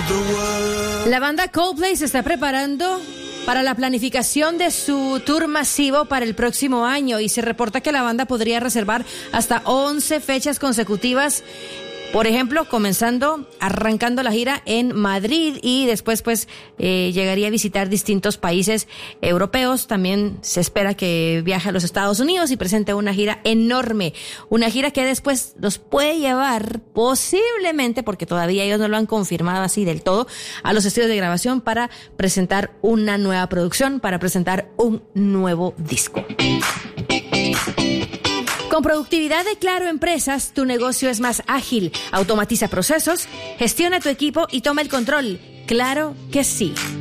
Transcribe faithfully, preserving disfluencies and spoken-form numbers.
the La banda Coldplay se está preparando para la planificación de su tour masivo para el próximo año y se reporta que la banda podría reservar hasta once fechas consecutivas. Por ejemplo, comenzando, arrancando la gira en Madrid y después pues eh, llegaría a visitar distintos países europeos. También se espera que viaje a los Estados Unidos y presente una gira enorme. Una gira que después los puede llevar posiblemente, porque todavía ellos no lo han confirmado así del todo, a los estudios de grabación para presentar una nueva producción, para presentar un nuevo disco. Con productividad de Claro Empresas, tu negocio es más ágil, automatiza procesos, gestiona tu equipo y toma el control. Claro que sí.